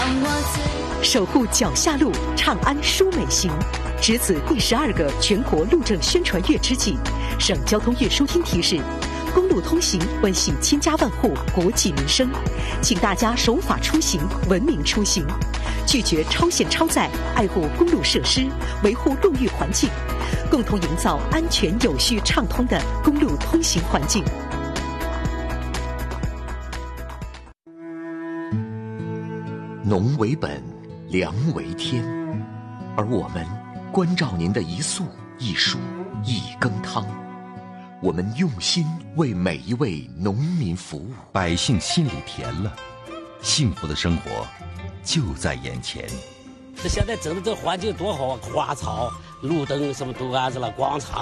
守护脚下路，长安舒美行。值此第12个全国路政宣传月之际，省交通运输厅提示：公路通行关系千家万户国计民生，请大家守法出行，文明出行，拒绝超限超载，爱护公路设施，维护路域环境，共同营造安全有序畅通的公路通行环境。 农为本，粮为天，而我们关照您的一粟一蔬一羹汤，我们用心为每一位农民服务， 百姓心里甜了，幸福的生活就在眼前。 这现在整的这环境多好啊，花草、路灯什么都安置了，广场。